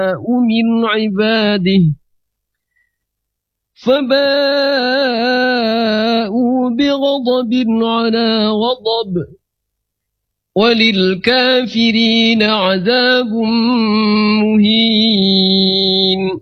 من عباده فباءوا بغضب على غضب وللكافرين عذاب مهين.